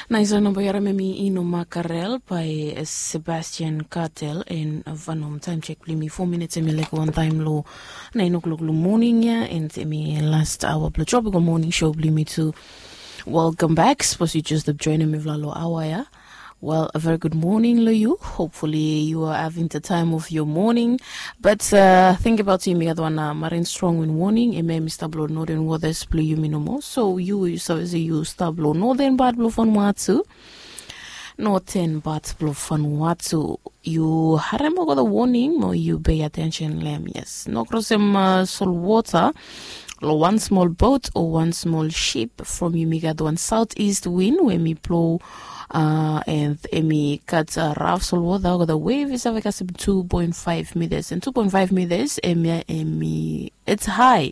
Naisa Noboyara Memi Ino Makarel by Sebastian Cartel in Vanom. Time check, me 4 minutes, and like one time low 9 o'clock morning, yeah, and me last hour, tropical morning show, me to welcome back. Suppose you just joining me, Vlalo Awaya. Well, a very good morning, Loyu. Hopefully, you are having the time of your morning. But think about you, Marine Strong in warning, Mr. Blow Northern Waters Blue Yuminomo. So you Stablo Northern Bad Blue Vanuatu. Northern Bad Blue Vanuatu. You haremo got the warning, or you pay attention, Lem. Yes. No cross sol water. One small boat or one small ship from Yumigad one southeast wind when me blow and me cut rough sol water. The wave is like 2.5 meters and 2.5 meters it's high.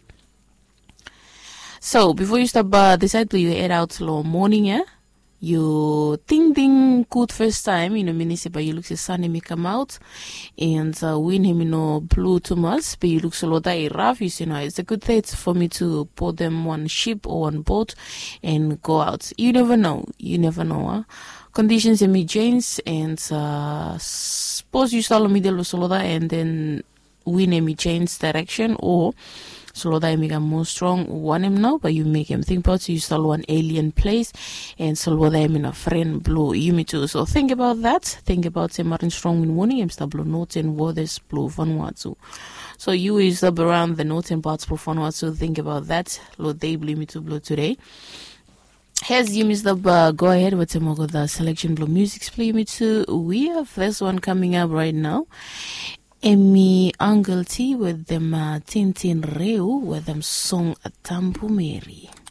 So before you start decide to you head out slow morning, yeah. You think good first time, municipal, you look the sun me come out and wind him blue too much, but you look so rough, it's a good day for me to put them one ship or one boat and go out. You never know. Huh? Conditions in me change and suppose you start middle of Soloda and then wind me change direction or Soloda make him more strong, want him now, but you make him think about you start one alien place and Soloda him in a friend blow you me too. So think about that. Think about him Martin Strong in warning him start blow northern waters blow Vanuatu. So you is up around the northern parts of Vanuatu. Think about that. Lord they blew me to blow today. Here's you, Mr. Go ahead with some of the selection blow music play me too. We have this one coming up right now. Emi Uncle T with them Tintin Reu with them song Tampu Mary.